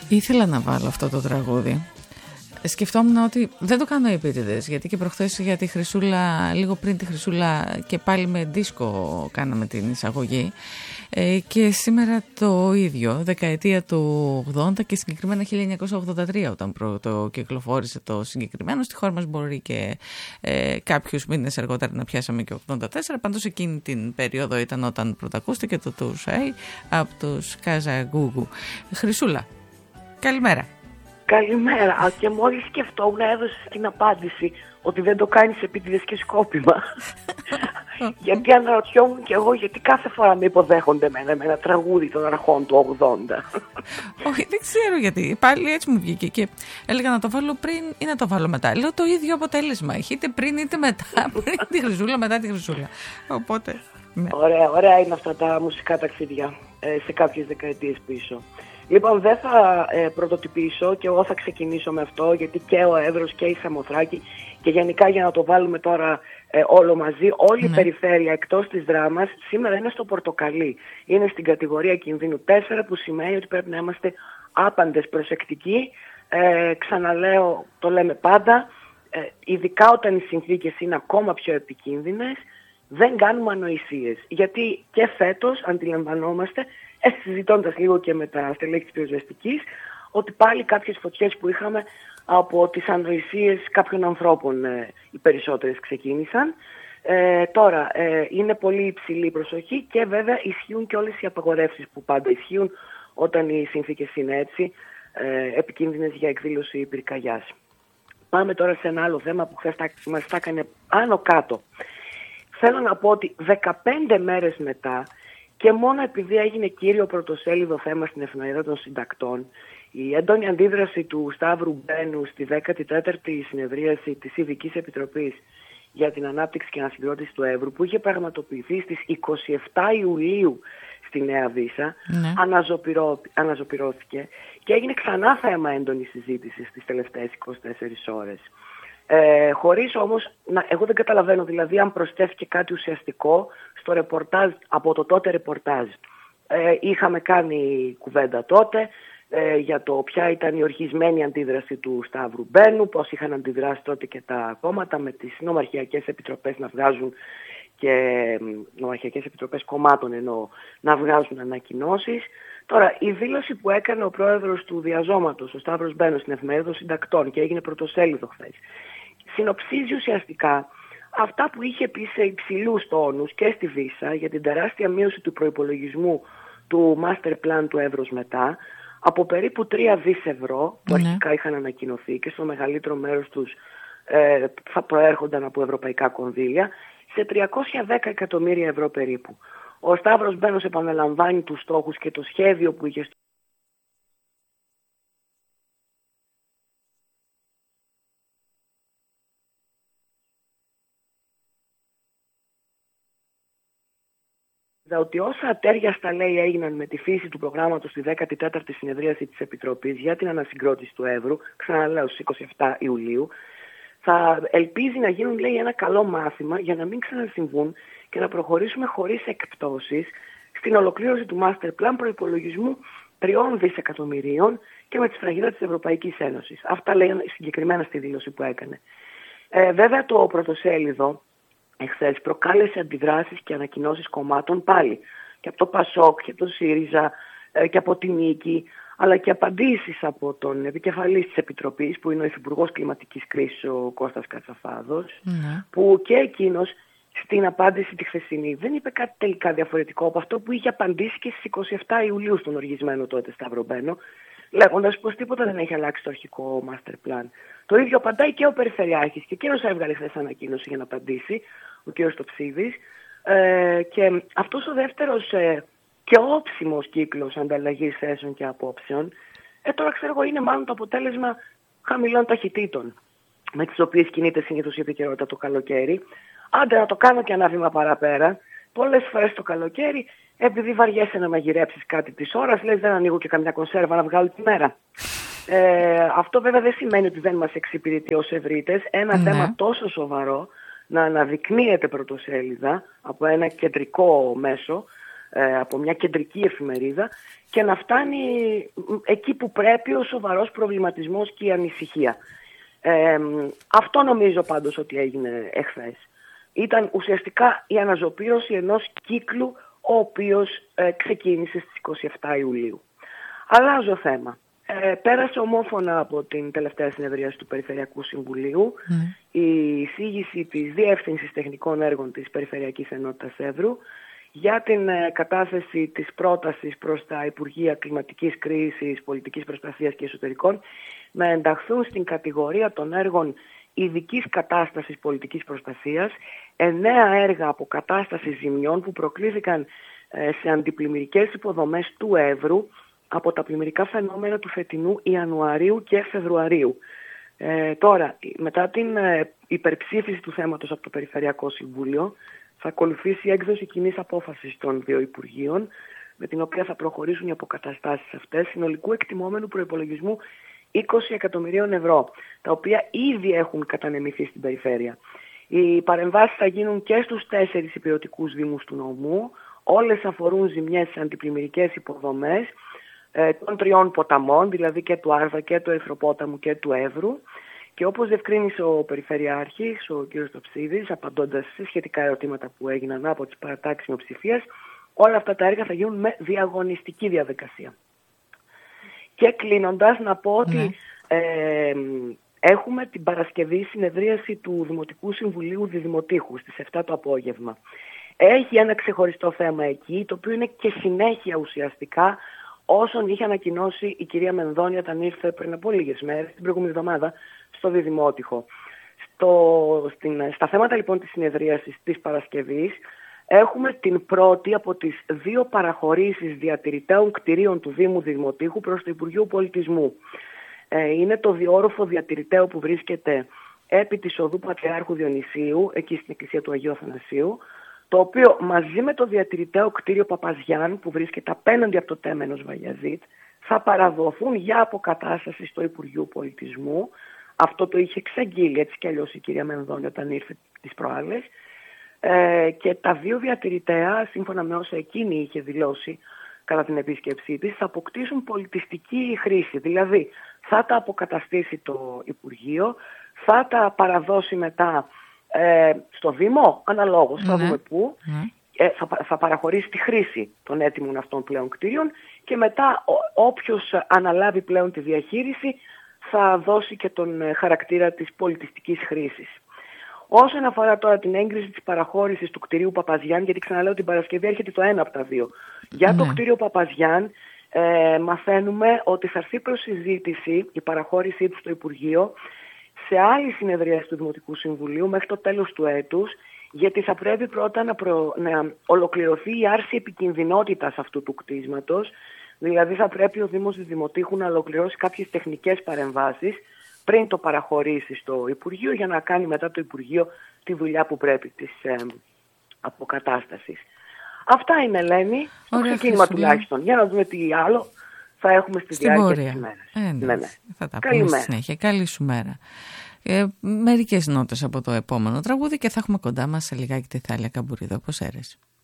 Ήθελα να βάλω αυτό το τραγούδι. Σκεφτόμουν ότι δεν το κάνω επίτηδες, γιατί και προχθές για τη Χρυσούλα, λίγο πριν τη Χρυσούλα και πάλι με δίσκο κάναμε την εισαγωγή, και σήμερα το ίδιο, δεκαετία του 80 και συγκεκριμένα 1983 όταν πρώτο κυκλοφόρησε το συγκεκριμένο. Στη χώρα μας μπορεί και κάποιους μήνες αργότερα να πιάσαμε και 84, πάντως εκείνη την περίοδο ήταν όταν πρωτακούστηκε το Τουσάι από τους Καζαγκούγκου. Χρυσούλα, καλημέρα. Καλημέρα. Και μόλις σκεφτόμουν έδωσες την απάντηση ότι δεν το κάνεις επίτηδες και σκόπιμα. Γιατί αναρωτιόμουν και εγώ γιατί κάθε φορά με υποδέχονται με ένα τραγούδι των αρχών του 80. Όχι, δεν ξέρω γιατί. Πάλι έτσι μου βγήκε και έλεγα να το βάλω πριν ή να το βάλω μετά. Λέω το ίδιο αποτέλεσμα. Έχει είτε πριν είτε μετά. Πριν τη Χρυσούλα, μετά τη Χρυσούλα. Οπότε. Ναι. Ωραία είναι αυτά τα μουσικά ταξίδια σε κάποιες δεκαετίες πίσω. Λοιπόν, δεν θα πρωτοτυπήσω και εγώ θα ξεκινήσω με αυτό, γιατί και ο Εύρος και η Σαμοθράκη και γενικά για να το βάλουμε τώρα όλο μαζί, όλη η περιφέρεια εκτός της Δράμας σήμερα είναι στο πορτοκαλί. Είναι στην κατηγορία κινδύνου 4, που σημαίνει ότι πρέπει να είμαστε άπαντες προσεκτικοί. Ξαναλέω, το λέμε πάντα, ειδικά όταν οι συνθήκες είναι ακόμα πιο επικίνδυνες, δεν κάνουμε ανοησίες. Γιατί και φέτος αντιλαμβανόμαστε, συζητώντας λίγο και με τα στελέχη της πυροσβεστικής, ότι πάλι κάποιες φωτιές που είχαμε από τις ανοησίες κάποιων ανθρώπων οι περισσότερες ξεκίνησαν. Τώρα είναι πολύ υψηλή η προσοχή και βέβαια ισχύουν και όλες οι απαγορεύσεις που πάντα ισχύουν όταν οι συνθήκες είναι έτσι επικίνδυνες για εκδήλωση πυρκαγιάς. Πάμε τώρα σε ένα άλλο θέμα που χθες μας τα έκανε άνω κάτω. Θέλω να πω ότι 15 μέρες μετά, και μόνο επειδή έγινε κύριο πρωτοσέλιδο θέμα στην Εφημερίδα των Συντακτών, η έντονη αντίδραση του Σταύρου Μπένου στη 14η συνεδρίαση της Ειδικής Επιτροπής για την Ανάπτυξη και Ανασυγκρότηση του Εύρου, που είχε πραγματοποιηθεί στις 27 Ιουλίου στη Νέα Βύσσα, αναζωπυρώθηκε και έγινε ξανά θέμα έντονη συζήτηση στις τελευταίες 24 ώρες. Χωρίς όμως, εγώ δεν καταλαβαίνω δηλαδή αν προσθέθηκε κάτι ουσιαστικό στο ρεπορτάζ, από το τότε ρεπορτάζ. Είχαμε κάνει κουβέντα τότε για το ποια ήταν η ορχισμένη αντίδραση του Σταύρου Μπένου, πώς είχαν αντιδράσει τότε και τα κόμματα με τις νομαρχιακές επιτροπές να βγάζουν, και νομαρχιακές επιτροπές κομμάτων εννοώ, να βγάζουν ανακοινώσεις. Τώρα, η δήλωση που έκανε ο πρόεδρος του Διαζώματος, ο Σταύρος Μπένος, στην Εφημερίδα των Συντακτών και έγινε πρωτοσέλιδο χθες, συνοψίζει ουσιαστικά αυτά που είχε πει σε υψηλούς τόνους και στη Βύσσα για την τεράστια μείωση του προϋπολογισμού του Master Plan του Εύρος μετά, από περίπου 3 δις ευρώ που αρχικά είχαν ανακοινωθεί και στο μεγαλύτερο μέρος τους θα προέρχονταν από ευρωπαϊκά κονδύλια, σε 310 εκατομμύρια ευρώ περίπου. Ο Σταύρος Μπένος επαναλαμβάνει τους στόχους και το σχέδιο που είχε ότι όσα ατέριαστα, λέει, έγιναν με τη φύση του προγράμματος στη 14η συνεδρίαση της Επιτροπής για την ανασυγκρότηση του Εύρου, ξαναλέω στις 27 Ιουλίου, θα ελπίζει να γίνουν, λέει, ένα καλό μάθημα για να μην ξανασυμβούν και να προχωρήσουμε χωρίς εκπτώσεις στην ολοκλήρωση του Master Plan προϋπολογισμού 3 δισεκατομμυρίων και με τη σφραγίδα της Ευρωπαϊκής Ένωσης. Αυτά λέει συγκεκριμένα στη δήλωση που έκανε. Βέβαια το πρωτοσέλιδο εχθές προκάλεσε αντιδράσεις και ανακοινώσεις κομμάτων πάλι. Και από το ΠΑΣΟΚ και από το ΣΥΡΙΖΑ και από την Νίκη, αλλά και απαντήσεις από τον επικεφαλής της Επιτροπής, που είναι ο Υφυπουργός Κλιματικής Κρίσης, ο Κώστας Κατσαφάδος, που και εκείνος στην απάντηση τη χθεσινή δεν είπε κάτι τελικά διαφορετικό από αυτό που είχε απαντήσει και στις 27 Ιουλίου στον οργισμένο τότε Σταύρο Μπένο, λέγοντας πως τίποτα δεν έχει αλλάξει το αρχικό Master Plan. Το ίδιο απαντάει και ο Περιφερειάρχης, και εκείνος έβγαλε χθες ανακοίνωση για να απαντήσει, ο κ. Στοψίδης, και αυτός ο δεύτερος και όψιμος κύκλος ανταλλαγής θέσεων και απόψεων, τώρα ξέρω εγώ είναι μάλλον το αποτέλεσμα χαμηλών ταχυτήτων, με τις οποίες κινείται συνήθως η επικαιρότητα το καλοκαίρι. Άντε να το κάνω και ένα βήμα παραπέρα. Πολλές φορές το καλοκαίρι, επειδή βαριέσαι να μαγειρέψεις κάτι της ώρας, λες δεν ανοίγω και καμιά κονσέρβα να βγάλω τη μέρα. Αυτό βέβαια δεν σημαίνει ότι δεν μας εξυπηρετεί ως ευρύτες. Ένα θέμα τόσο σοβαρό να αναδεικνύεται πρωτοσέλιδα από ένα κεντρικό μέσο, από μια κεντρική εφημερίδα και να φτάνει εκεί που πρέπει ο σοβαρός προβληματισμός και η ανησυχία. Αυτό νομίζω πάντως ότι έγινε εχθές. Ήταν ουσιαστικά η αναζωπήρωση ενός κύκλου ο οποίος ξεκίνησε στις 27 Ιουλίου. Αλλάζω θέμα. Πέρασε ομόφωνα από την τελευταία συνεδρίαση του Περιφερειακού Συμβουλίου η εισήγηση της Διεύθυνσης Τεχνικών Έργων της Περιφερειακής Ενότητας Εύρου για την κατάθεση της πρότασης προς τα Υπουργεία Κλιματικής Κρίσης, Πολιτικής Προστασίας και Εσωτερικών να ενταχθούν στην κατηγορία των έργων ειδικής κατάστασης πολιτικής προστασίας 9 έργα αποκατάστασης ζημιών που προκλήθηκαν σε αντιπλημμυρικές υποδομές του Εύρου από τα πλημμυρικά φαινόμενα του φετινού Ιανουαρίου και Φεβρουαρίου. Τώρα, μετά την υπερψήφιση του θέματος από το Περιφερειακό Συμβούλιο, θα ακολουθήσει η έκδοση κοινής απόφασης των δύο Υπουργείων, με την οποία θα προχωρήσουν οι αποκαταστάσεις αυτές συνολικού εκτιμόμενου προϋπολογισμού 20 εκατομμυρίων ευρώ, τα οποία ήδη έχουν κατανεμηθεί στην περιφέρεια. Οι παρεμβάσεις θα γίνουν και στους 4 υπηρετικούς δήμους του νομού. Όλες αφορούν ζημιές σε αντιπλημμυρικές υποδομές των 3 ποταμών, δηλαδή και του Άρβα και του Ερυθροπόταμου και του Εύρου. Και όπως διευκρίνησε ο Περιφερειάρχης, ο κ. Στοψίδης, απαντώντας σε σχετικά ερωτήματα που έγιναν από τις παρατάξεις μειοψηφίας, όλα αυτά τα έργα θα γίνουν με διαγωνιστική διαδικασία. Και κλείνοντας, να πω ότι έχουμε την Παρασκευή συνεδρίαση του Δημοτικού Συμβουλίου Διδημοτήχου στις 7 το απόγευμα. Έχει ένα ξεχωριστό θέμα εκεί, το οποίο είναι και συνέχεια ουσιαστικά όσων είχε ανακοινώσει η κυρία Μενδώνη όταν ήρθε πριν από λίγες μέρες, την προηγούμενη εβδομάδα, στο Διδημότυχο. Στα θέματα λοιπόν της συνεδρίασης της Παρασκευής, έχουμε την πρώτη από τις 2 παραχωρήσεις διατηρηταίων κτηρίων του Δήμου Διδημοτήχου προς το Υπουργείο Πολιτισμού. Είναι το διόροφο διατηρηταίο που βρίσκεται επί της οδού Πατριάρχου Διονυσίου, εκεί στην εκκλησία του Αγίου Αθανασίου, το οποίο μαζί με το διατηρηταίο κτίριο Παπαζιάν που βρίσκεται απέναντι από το τέμενος Βαγιαζίτ θα παραδοθούν για αποκατάσταση στο Υπουργείο Πολιτισμού. Αυτό το είχε εξαγγείλει έτσι κι αλλιώς η κυρία Μενδώνη όταν ήρθε τις προάλλες. Και τα 2 διατηρηταία, σύμφωνα με όσα εκείνη είχε δηλώσει κατά την επίσκεψή της, θα αποκτήσουν πολιτιστική χρήση. Δηλαδή θα τα αποκαταστήσει το Υπουργείο, θα τα παραδώσει μετά στο Δήμο, αναλόγως, θα δούμε πού, θα παραχωρήσει τη χρήση των έτοιμων αυτών πλέον κτίριων και μετά όποιος αναλάβει πλέον τη διαχείριση θα δώσει και τον χαρακτήρα της πολιτιστικής χρήσης. Όσον αφορά τώρα την έγκριση της παραχώρησης του κτηρίου Παπαζιάν, γιατί ξαναλέω την Παρασκευή έρχεται το ένα από τα 2. Για το κτίριο Παπαζιάν μαθαίνουμε ότι θα έρθει προς συζήτηση η παραχώρησή του στο Υπουργείο σε άλλη συνεδρίαση του Δημοτικού Συμβουλίου μέχρι το τέλος του έτους, γιατί θα πρέπει πρώτα να ολοκληρωθεί η άρση επικινδυνότητας αυτού του κτίσματος, δηλαδή θα πρέπει ο Δήμος Διδημοτήχου να ολοκληρώσει κάποιες τεχνικές παρεμβάσεις πριν το παραχωρήσει στο Υπουργείο για να κάνει μετά το Υπουργείο τη δουλειά που πρέπει της αποκατάστασης. Αυτά είναι, Ελένη, το ξεκίνημα τουλάχιστον. Για να δούμε τι άλλο θα έχουμε στη διάρκεια της ημέρας. Θα τα πούμε στη συνέχεια. Καλή σου μέρα. Μερικές νότες από το επόμενο τραγούδι και θα έχουμε κοντά μας σε λιγάκι τη Θάλια Καμπουρίδου. Πώς έρεσε.